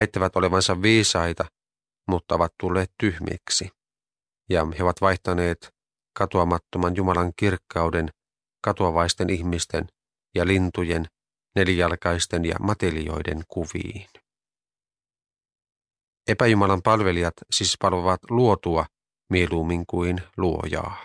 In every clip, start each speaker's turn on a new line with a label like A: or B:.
A: väittävät olevansa viisaita, mutta ovat tulleet tyhmiksi, ja he ovat vaihtaneet katoamattoman Jumalan kirkkauden katoavaisten ihmisten ja lintujen, nelijalkaisten ja matelioiden kuviin. Epäjumalan palvelijat siis palvovat luotua mieluummin kuin luojaa.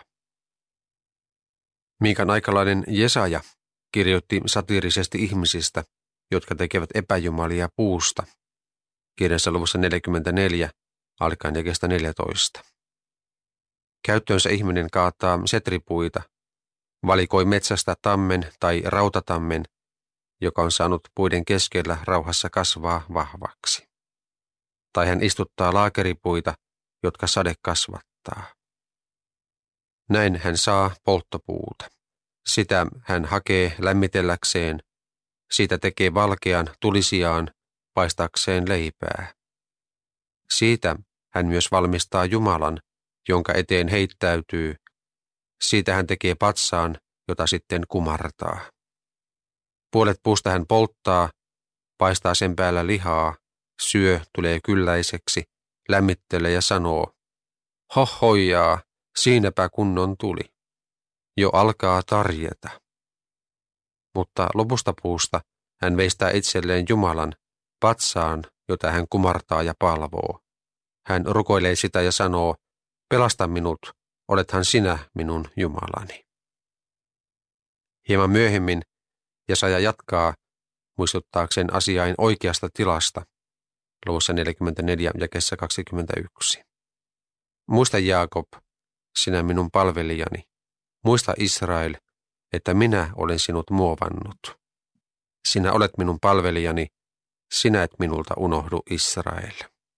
A: Miikan aikalainen Jesaja kirjoitti satiirisesti ihmisistä, jotka tekevät epäjumalia puusta, kirjassa luvussa 44, alkaen jakeesta 14. Käyttöönsä ihminen kaataa setripuita, valikoi metsästä tammen tai rautatammen, joka on saanut puiden keskellä rauhassa kasvaa vahvaksi. Tai hän istuttaa laakeripuita, jotka sade kasvattaa. Näin hän saa polttopuuta. Sitä hän hakee lämmitelläkseen, siitä tekee valkean tulisiaan paistakseen leipää. Siitä hän myös valmistaa Jumalan, jonka eteen heittäytyy. Siitä hän tekee patsaan, jota sitten kumartaa. Puolet puusta hän polttaa, paistaa sen päällä lihaa, syö, tulee kylläiseksi, lämmittelee ja sanoo, hohojaa, siinäpä kunnon tuli. Jo alkaa tarjeta. Mutta lopusta puusta hän veistää itselleen Jumalan, patsaan, jota hän kumartaa ja palvoo. Hän rukoilee sitä ja sanoo, pelasta minut, olethan sinä minun Jumalani. Hieman myöhemmin Jesaja jatkaa muistuttaakseen asiain oikeasta tilasta, luvussa 44 jakeessa 21. Muista Jaakob, sinä minun palvelijani. Muista Israel, että minä olen sinut muovannut. Sinä olet minun palvelijani, sinä et minulta unohdu Israel.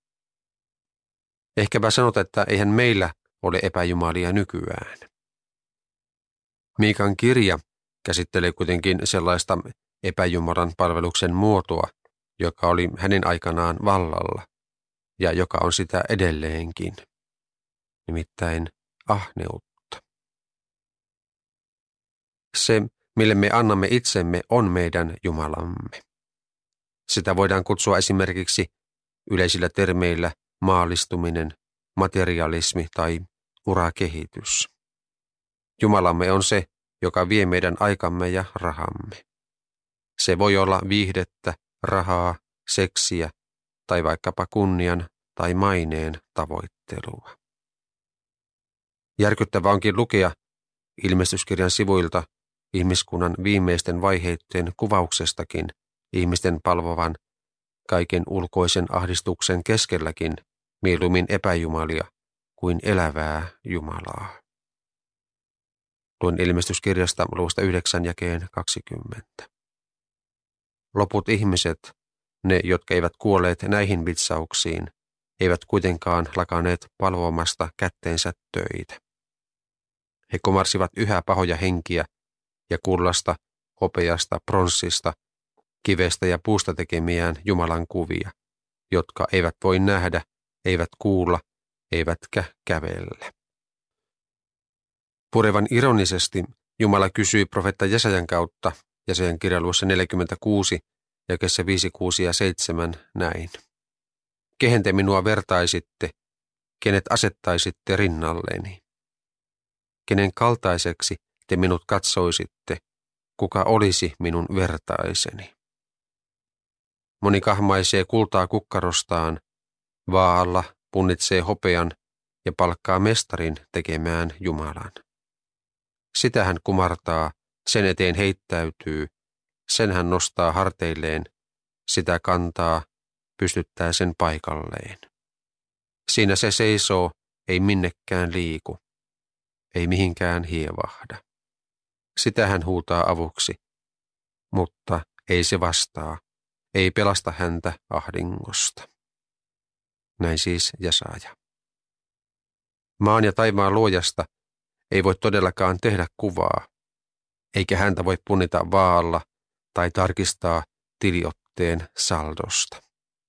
A: Ehkäpä sanot, että eihän meillä ole epäjumalia nykyään. Miikan kirja käsittelee kuitenkin sellaista epäjumalan palveluksen muotoa, joka oli hänen aikanaan vallalla ja joka on sitä edelleenkin, nimittäin ahneutta. Se, mille me annamme itsemme, on meidän Jumalamme. Sitä voidaan kutsua esimerkiksi yleisillä termeillä maallistuminen, materialismi tai urakehitys. Jumalamme on se, joka vie meidän aikamme ja rahamme. Se voi olla viihdettä, rahaa, seksiä tai vaikkapa kunnian tai maineen tavoittelua. Järkyttävää onkin lukea ilmestyskirjan sivuilta ihmiskunnan viimeisten vaiheiden kuvauksestakin ihmisten palvovan kaiken ulkoisen ahdistuksen keskelläkin mieluummin epäjumalia kuin elävää Jumalaa. Luen ilmestyskirjasta luvusta 9 jakeen 20. Loput ihmiset, ne jotka eivät kuolleet näihin vitsauksiin, eivät kuitenkaan lakaneet palvomasta kätteensä töitä. He kumarsivat yhä pahoja henkiä ja kullasta, hopeasta, pronssista, kivestä ja puusta tekemiään Jumalan kuvia, jotka eivät voi nähdä, eivät kuulla, eivätkä kävellä. Purevan ironisesti Jumala kysyi profeetta Jesajan kautta Jesajan kirjan luvussa 46, jakeessa 5, 6 ja 7 näin. Kehen te minua vertaisitte, kenet asettaisitte rinnalleni? Kenen kaltaiseksi te minut katsoisitte, kuka olisi minun vertaiseni? Moni kahmaisee kultaa kukkarostaan, vaalla punnitsee hopean ja palkkaa mestarin tekemään Jumalan. Sitä hän kumartaa, sen eteen heittäytyy, sen hän nostaa harteilleen, sitä kantaa, pystyttää sen paikalleen. Siinä se seisoo, ei minnekään liiku, ei mihinkään hievahda. Sitä hän huutaa avuksi, mutta ei se vastaa, ei pelasta häntä ahdingosta. Näin siis Jesaja. Maan ja taivaan luojasta ei voi todellakaan tehdä kuvaa, eikä häntä voi punnita vaalla tai tarkistaa tiliotteen saldosta.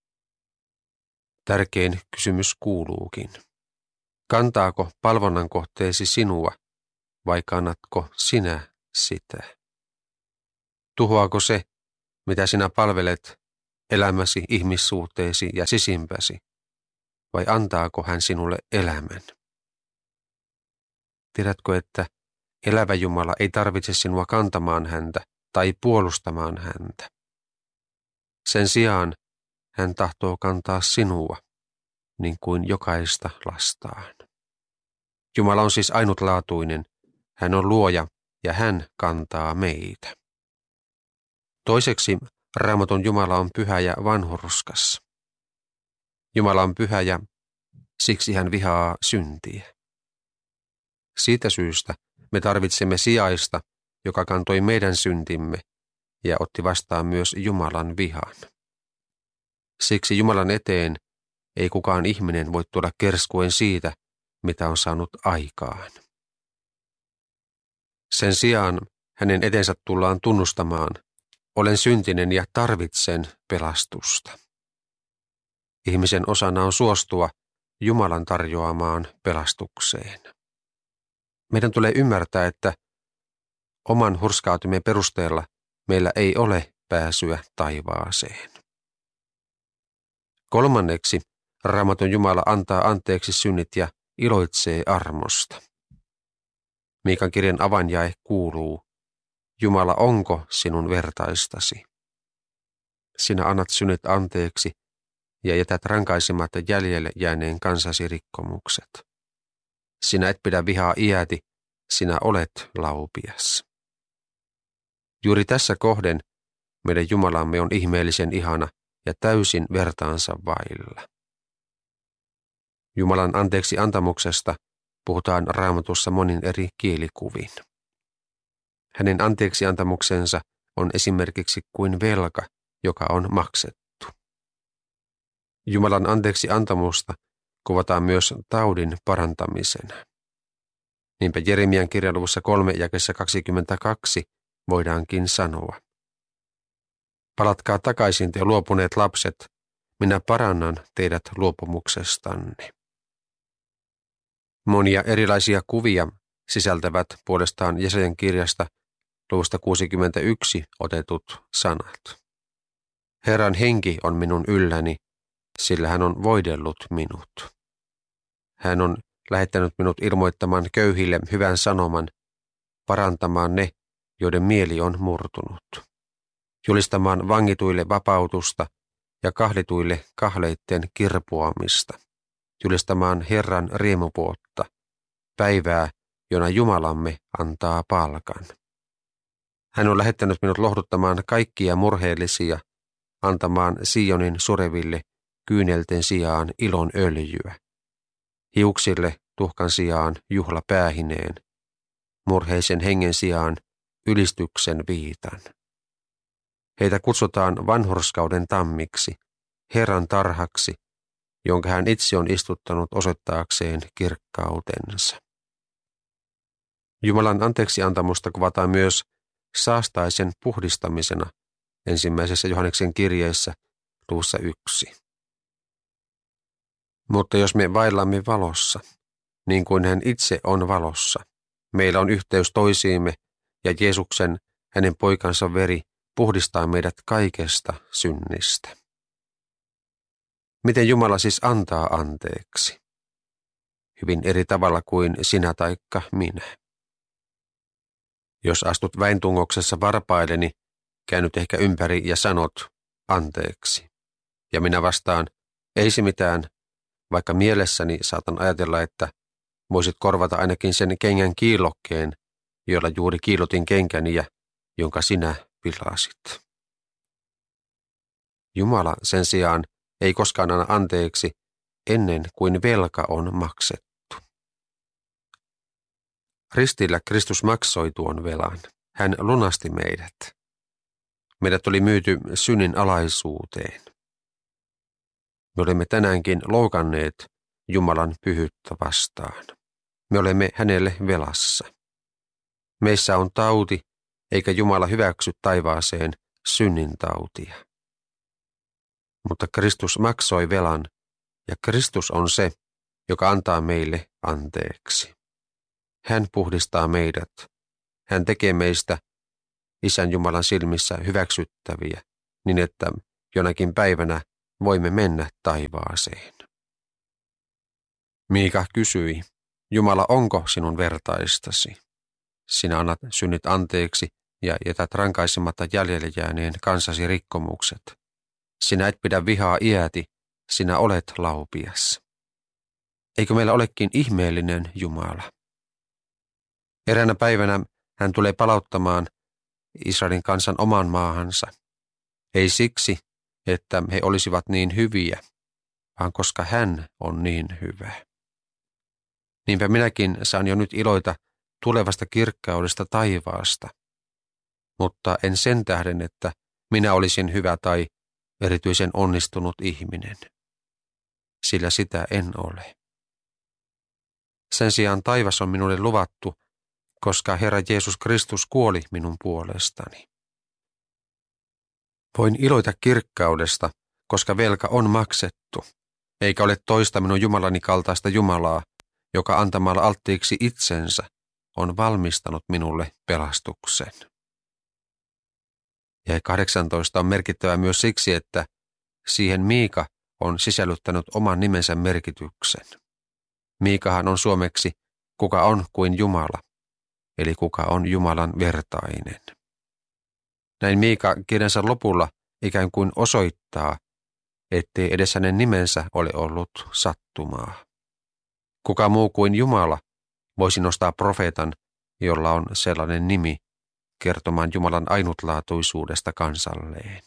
A: Tärkein kysymys kuuluukin. Kantaako palvonnan kohteesi sinua vai kannatko sinä sitä? Tuhoaako se, mitä sinä palvelet, elämäsi, ihmissuhteesi ja sisimpäsi, vai antaako hän sinulle elämän? Tiedätkö, että elävä Jumala ei tarvitse sinua kantamaan häntä tai puolustamaan häntä. Sen sijaan hän tahtoo kantaa sinua, niin kuin jokaista lastaan. Jumala on siis ainutlaatuinen, hän on luoja ja hän kantaa meitä. Toiseksi Raamatun Jumala on pyhä ja vanhurskas. Jumala on pyhä ja siksi hän vihaa syntiä. Siitä syystä me tarvitsemme sijaista, joka kantoi meidän syntimme ja otti vastaan myös Jumalan vihan. Siksi Jumalan eteen ei kukaan ihminen voi tulla kerskuen siitä, mitä on saanut aikaan. Sen sijaan hänen etensä tullaan tunnustamaan, olen syntinen ja tarvitsen pelastusta. Ihmisen osana on suostua Jumalan tarjoamaan pelastukseen. Meidän tulee ymmärtää, että oman hurskautumien perusteella meillä ei ole pääsyä taivaaseen. Kolmanneksi, Raamatun Jumala antaa anteeksi synnit ja iloitsee armosta. Miikan kirjan avainjae kuuluu, Jumala, onko sinun vertaistasi? Sinä annat synnit anteeksi ja jätät rankaisematta jäljelle jääneen kansasi rikkomukset. Sinä et pidä vihaa iäti, sinä olet laupias. Juuri tässä kohden meidän Jumalamme on ihmeellisen ihana ja täysin vertaansa vailla. Jumalan anteeksi antamuksesta puhutaan Raamatussa monin eri kielikuvin. Hänen anteeksi antamuksensa on esimerkiksi kuin velka, joka on maksettu. Jumalan anteeksi antamusta kuvataan myös taudin parantamisena. Niinpä Jeremian kirjan luvussa 3 jakeessa 22 voidaankin sanoa. Palatkaa takaisin te luopuneet lapset, minä parannan teidät luopumuksestanne. Monia erilaisia kuvia sisältävät puolestaan Jesajan kirjasta luvusta 61 otetut sanat. Herran henki on minun ylläni, sillä hän on voidellut minut. Hän on lähettänyt minut ilmoittamaan köyhille hyvän sanoman, parantamaan ne, joiden mieli on murtunut, julistamaan vangituille vapautusta ja kahlituille kahleitten kirpuamista, julistamaan Herran riemuvuotta, päivää, jona Jumalamme antaa palkan. Hän on lähettänyt minut lohduttamaan kaikkia murheellisia, antamaan Sionin sureville kyynelten sijaan ilon öljyä, hiuksille tuhkan sijaan juhlapäähineen, murheisen hengen sijaan ylistyksen viitan. Heitä kutsutaan vanhurskauden tammiksi, Herran tarhaksi, jonka hän itse on istuttanut osoittaakseen kirkkautensa. Jumalan anteeksiantamusta kuvataan myös saastaisen puhdistamisena ensimmäisessä Johanneksen kirjeessä luvussa 1. Mutta jos me vaellamme valossa, niin kuin hän itse on valossa, meillä on yhteys toisiimme ja Jeesuksen, hänen poikansa veri, puhdistaa meidät kaikesta synnistä. Miten Jumala siis antaa anteeksi? Hyvin eri tavalla kuin sinä taikka minä. Jos astut väintungoksessa varpailleni, käännyt ehkä ympäri ja sanot anteeksi. Ja minä vastaan, ei se mitään, vaikka mielessäni saatan ajatella, että voisit korvata ainakin sen kengän kiilokkeen, jolla juuri kiilotin kenkäni ja jonka sinä pilasit. Jumala sen sijaan ei koskaan anna anteeksi ennen kuin velka on maksettu. Ristillä Kristus maksoi tuon velan. Hän lunasti meidät. Meidät oli myyty synnin alaisuuteen. Me olemme tänäänkin loukanneet Jumalan pyhyyttä vastaan. Me olemme hänelle velassa. Meissä on tauti, eikä Jumala hyväksy taivaaseen synnin tautia. Mutta Kristus maksoi velan, ja Kristus on se, joka antaa meille anteeksi. Hän puhdistaa meidät. Hän tekee meistä Isän Jumalan silmissä hyväksyttäviä, niin että jonakin päivänä voimme mennä taivaaseen. Miika kysyi, Jumala, onko sinun vertaistasi? Sinä annat synnit anteeksi ja jätät rankaisematta jäljelle jääneen kansasi rikkomukset. Sinä et pidä vihaa iäti, sinä olet laupias. Eikö meillä olekin ihmeellinen Jumala? Eräänä päivänä hän tulee palauttamaan Israelin kansan omaan maahansa. Ei siksi, että he olisivat niin hyviä, vaan koska hän on niin hyvä. Niinpä minäkin saan jo nyt iloita tulevasta kirkkaudesta taivaasta, mutta en sen tähden, että minä olisin hyvä tai erityisen onnistunut ihminen, sillä sitä en ole. Sen sijaan taivas on minulle luvattu, koska Herra Jeesus Kristus kuoli minun puolestani. Voin iloita kirkkaudesta, koska velka on maksettu, eikä ole toista minun Jumalani kaltaista Jumalaa, joka antamalla alttiiksi itsensä on valmistanut minulle pelastuksen. Ja 18 on merkittävä myös siksi, että siihen Miika on sisällyttänyt oman nimensä merkityksen. Miikahan on suomeksi kuka on kuin Jumala, eli kuka on Jumalan vertainen. Näin Miika kirjansa lopulla ikään kuin osoittaa, ettei edes hänen nimensä ole ollut sattumaa. Kuka muu kuin Jumala voisi nostaa profeetan, jolla on sellainen nimi, kertomaan Jumalan ainutlaatuisuudesta kansalleen.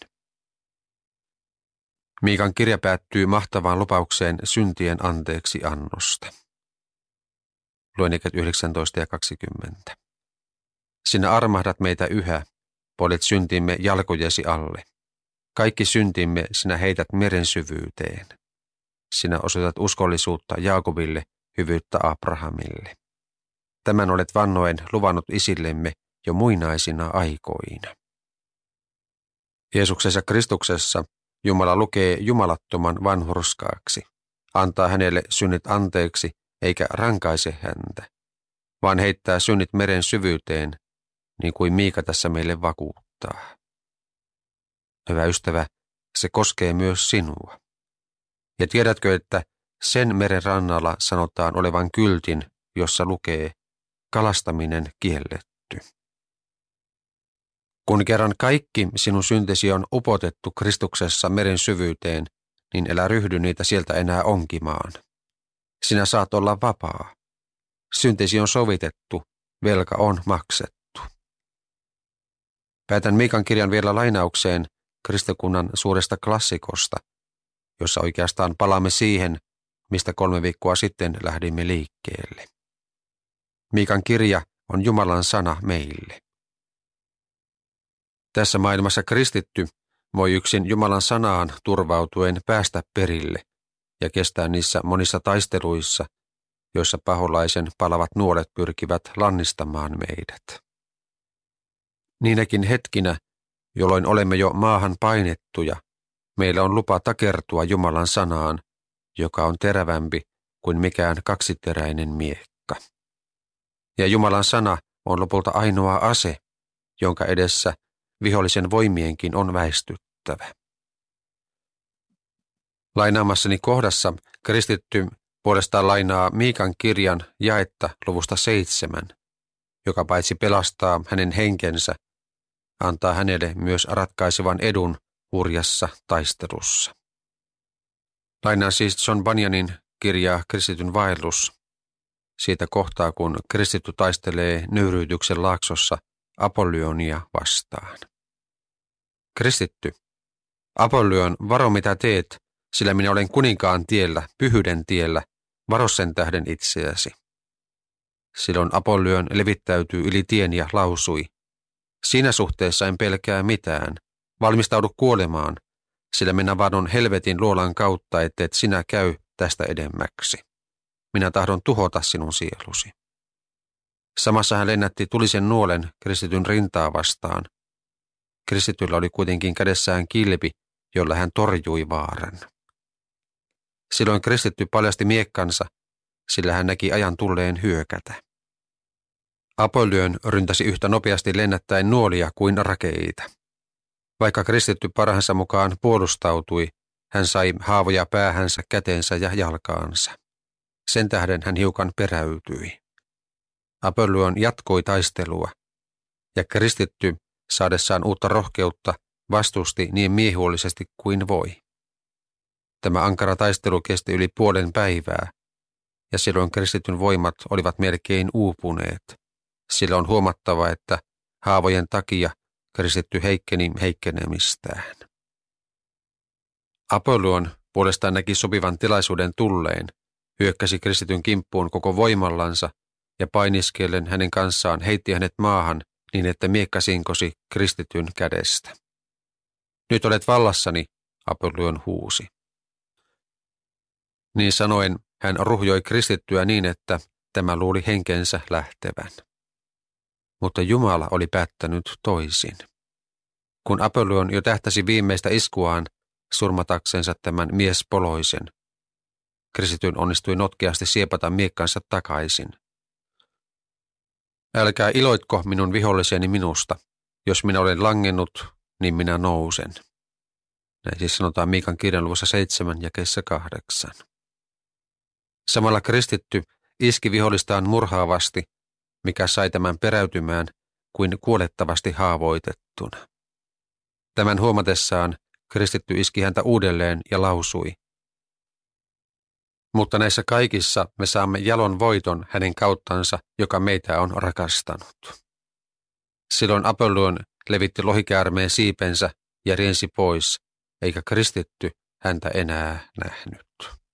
A: Miikan kirja päättyy mahtavaan lupaukseen syntien anteeksi annosta. Luen 19 ja 20. Sinä armahdat meitä yhä, poljet syntimme jalkojesi alle. Kaikki syntimme sinä heität meren syvyyteen. Sinä osoitat uskollisuutta Jaakobille, hyvyyttä Abrahamille. Tämän olet vannoen luvannut isillemme jo muinaisina aikoina. Jeesuksessa Kristuksessa Jumala lukee jumalattoman vanhurskaaksi, antaa hänelle synnit anteeksi eikä rankaise häntä, vaan heittää synnit meren syvyyteen, niin kuin Miika tässä meille vakuuttaa. Hyvä ystävä, se koskee myös sinua. Ja tiedätkö, että sen meren rannalla sanotaan olevan kyltin, jossa lukee kalastaminen kielletty. Kun kerran kaikki sinun syntesi on upotettu Kristuksessa meren syvyyteen, niin älä ryhdy niitä sieltä enää onkimaan. Sinä saat olla vapaa. Syntesi on sovitettu, velka on maksettu. Päätän Miikan kirjan vielä lainaukseen kristikunnan suuresta klassikosta, jossa oikeastaan palaamme siihen, mistä 3 viikkoa sitten lähdimme liikkeelle. Miikan kirja on Jumalan sana meille. Tässä maailmassa kristitty voi yksin Jumalan sanaan turvautuen päästä perille ja kestää niissä monissa taisteluissa, joissa paholaisen palavat nuolet pyrkivät lannistamaan meidät. Niinäkin hetkinä, jolloin olemme jo maahan painettuja, meillä on lupa takertua Jumalan sanaan, joka on terävämpi kuin mikään kaksiteräinen miekka. Ja Jumalan sana on lopulta ainoa ase, jonka edessä vihollisen voimienkin on väistyttävä. Lainaamassani kohdassa kristitty puolestaan lainaa Miikan kirjan jaetta luvusta 7, joka paitsi pelastaa hänen henkensä, antaa hänelle myös ratkaisevan edun hurjassa taistelussa. Lainaan siis John Bunyanin kirjaa Kristityn vaellus, siitä kohtaa kun kristitty taistelee nöyryytyksen laaksossa Apollyonia vastaan. Kristitty, Apollyon, varo mitä teet, sillä minä olen kuninkaan tiellä, pyhyyden tiellä, varo sen tähden itseäsi. Silloin Apollyon levittäytyy yli tien ja lausui, siinä suhteessa en pelkää mitään, valmistaudu kuolemaan, sillä minä vadon helvetin luolan kautta, etteet sinä käy tästä edemmäksi. Minä tahdon tuhota sinun sielusi. Samassa hän lennätti tulisen nuolen kristityn rintaa vastaan. Kristityllä oli kuitenkin kädessään kilpi, jolla hän torjui vaaran. Silloin kristitty paljasti miekkansa, sillä hän näki ajan tulleen hyökätä. Apollyon ryntäsi yhtä nopeasti lennättäen nuolia kuin rakeita. Vaikka kristitty parhaansa mukaan puolustautui, hän sai haavoja päähänsä, käteensä ja jalkaansa. Sen tähden hän hiukan peräytyi. Apollyon jatkoi taistelua, ja kristitty, saadessaan uutta rohkeutta, vastusti niin miehuolisesti kuin voi. Tämä ankara taistelu kesti yli puolen päivää, ja silloin kristityn voimat olivat melkein uupuneet. Sillä on huomattava, että haavojen takia kristitty heikkeni heikkenemistään. Apollyon puolestaan näki sopivan tilaisuuden tulleen, hyökkäsi kristityn kimppuun koko voimallansa ja painiskellen hänen kanssaan heitti hänet maahan niin, että miekka sinkosi kristityn kädestä. Nyt olet vallassani, Apollyon huusi. Niin sanoen hän ruhjoi kristittyä niin, että tämä luuli henkensä lähtevän. Mutta Jumala oli päättänyt toisin. Kun Apollyon jo tähtäsi viimeistä iskuaan surmataksensa tämän miespoloisen, kristityn onnistui notkeasti siepata miekkansa takaisin. Älkää iloitko minun viholliseni minusta. Jos minä olen langennut, niin minä nousen. Näin siis sanotaan Miikan kirjan luvussa 7 jakeessa 8. Samalla kristitty iski vihollistaan murhaavasti, mikä sai tämän peräytymään kuin kuolettavasti haavoitettuna. Tämän huomatessaan kristitty iski häntä uudelleen ja lausui: mutta näissä kaikissa me saamme jalon voiton hänen kauttansa, joka meitä on rakastanut. Silloin Apollyon levitti lohikäärmeen siipensä ja riensi pois, eikä kristitty häntä enää nähnyt.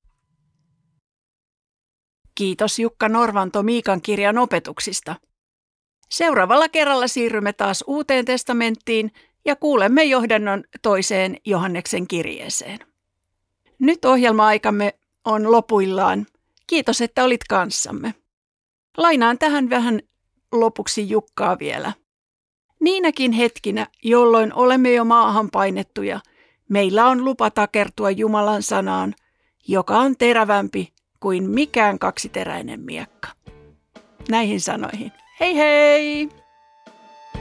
B: Kiitos Jukka Norvanto Miikan kirjan opetuksista. Seuraavalla kerralla siirrymme taas Uuteen testamenttiin ja kuulemme johdannon toiseen Johanneksen kirjeeseen. Nyt ohjelma-aikamme on lopuillaan. Kiitos, että olit kanssamme. Lainaan tähän vähän lopuksi Jukkaa vielä. Niinäkin hetkinä, jolloin olemme jo maahan painettuja, meillä on lupa takertua Jumalan sanaan, joka on terävämpi kuin mikään kaksiteräinen miekka. Näihin sanoihin. Hei hei!